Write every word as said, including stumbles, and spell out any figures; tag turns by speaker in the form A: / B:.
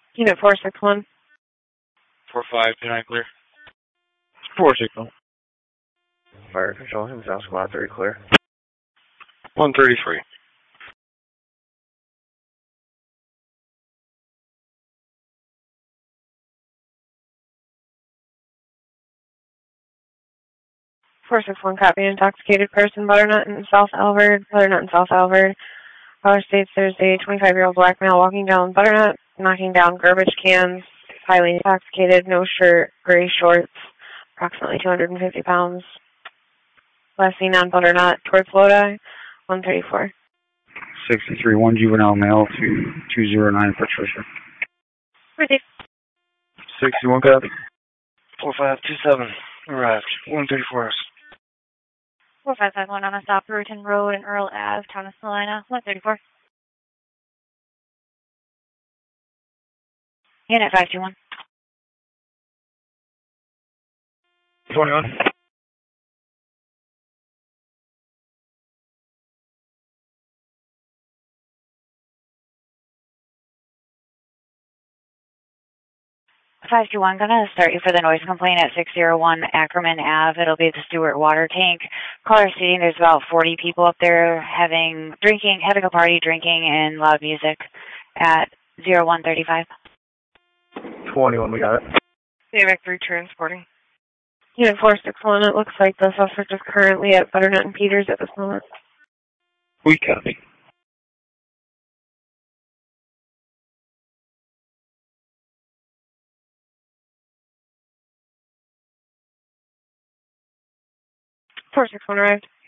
A: Unit four six one.
B: four five, two nine clear.
C: four six one.
D: Fire control, him South Squad three clear.
B: one thirty-three.
A: four six one, copy. Intoxicated person, Butternut in South Alvord. Butternut in South Alvord. Power states there's a twenty-five-year-old black male walking down Butternut, knocking down garbage cans, highly intoxicated, no shirt, gray shorts, approximately two hundred fifty pounds. Last seen on Butternut towards Lodi, one thirty-four.
C: sixty-three, one juvenile male to two zero nine Patricia.
A: Received.
C: sixty-one, copy.
B: four five two seven, arrived. one thirty-four.
E: four five five one on a stop, Rutan Road and Earl Ave, Town of Salina, one thirty-four. Unit five two one.
C: twenty-one.
E: five two one, gonna start you for the noise complaint at six zero one Ackerman Ave. It'll be the Stewart water tank. Caller seating, there's about forty people up there having, drinking, having a party, drinking, and loud music at zero one thirty-five.
D: twenty-one, we got it.
A: Direct three transporting. Unit four six one, it looks like the suspect is currently at Butternut and Peters at this moment.
C: We copy.
A: four six one arrived.